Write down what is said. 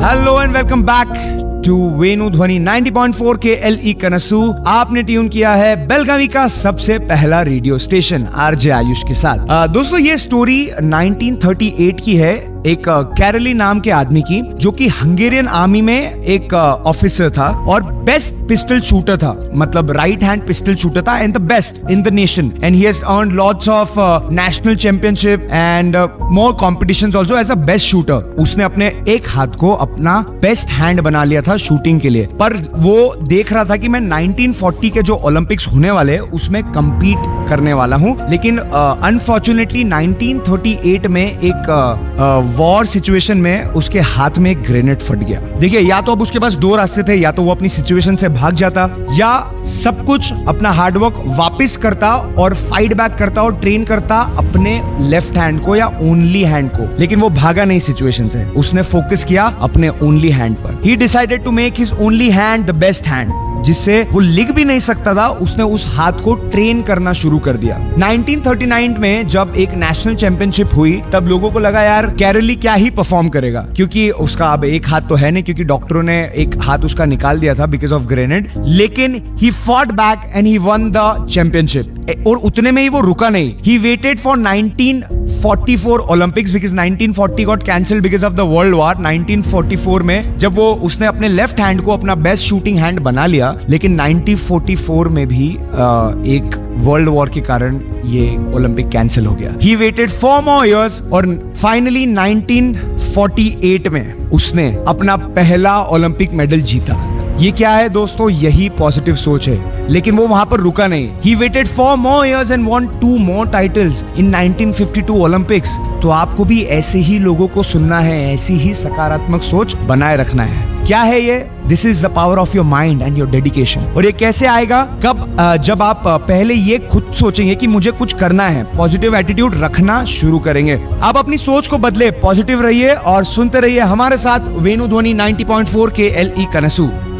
Hello and welcome back to Venu ध्वनि 90.4 KLE कनसू। आपने tune किया है बेलगावी का सबसे पहला रेडियो स्टेशन आरजे आयुष के साथ। दोस्तों ये स्टोरी 1938 की है, एक कैरली नाम के आदमी की, जो कि हंगेरियन आर्मी में एक ऑफिसर था और बेस्ट पिस्टल शूटर था, मतलब राइट हैंड पिस्टल शूटर था and the best in the nation, and he has earned lots of national championship and more competitions also as a best shooter. उसने अपने एक हाथ को अपना बेस्ट हैंड बना लिया था शूटिंग के लिए, पर वो देख रहा था कि मैं 1940 के जो ओलंपिक्स होने वाले उसमें कम्पीट करने वाला हूँ। लेकिन अनफॉर्चुनेटली 1938 में एक वॉर सिचुएशन में उसके हाथ में एक ग्रेनेड फट गया। देखिए, या तो अब उसके पास दो रास्ते थे, या तो वो अपनी सिचुएशन से भाग जाता या सब कुछ अपना हार्डवर्क वापस करता और फाइट बैक करता और ट्रेन करता अपने लेफ्ट हैंड को या ओनली हैंड को। लेकिन वो भागा नहीं सिचुएशन से, उसने फोकस किया अपने ओनली हैंड पर। ही decided to make his only hand the best hand, जिससे वो लिख भी नहीं सकता था। उसने उस हाथ को ट्रेन करना शुरू कर दिया। 1939 में जब एक नेशनल चैंपियनशिप हुई, तब लोगों को लगा यार कैरली क्या ही परफॉर्म करेगा, क्योंकि उसका अब एक हाथ तो है नहीं, क्योंकि डॉक्टरों ने एक हाथ उसका निकाल दिया था बिकॉज ऑफ ग्रेनेड। लेकिन he fought back and he one the championship, और उतने में ही वो रुका नहीं। He waited for 1944 Olympics because 1940 got cancelled because of the world war. 1944 में जब वो उसने अपने लेफ्ट हैंड को अपना बेस्ट शूटिंग हैंड बना लिया, लेकिन 1944 में भी एक वर्ल्ड वॉर के कारण ये ओलंपिक कैंसिल हो गया। ही वेटेड 4 more years और फाइनली 1948 में उसने अपना पहला ओलंपिक मेडल जीता। ये क्या है दोस्तों? यही पॉजिटिव सोच है। लेकिन वो वहां पर रुका नहीं। He waited 4 more years and won 2 more titles in 1952 Olympics। तो आपको भी ऐसे ही लोगों को सुनना है, ऐसी ही सकारात्मक सोच बनाए रखना है। क्या है ये? This is the power of your mind and your dedication. और ये कैसे आएगा? कब? जब आप पहले ये खुद सोचेंगे कि मुझे कुछ करना है, पॉजिटिव एटीट्यूड रखना शुरू करेंगे। आप अपनी सोच को बदले, पॉजिटिव रहिए और सुनते रहिए हमारे साथ वेनु ध्वनि 90.4 KLE कनसू।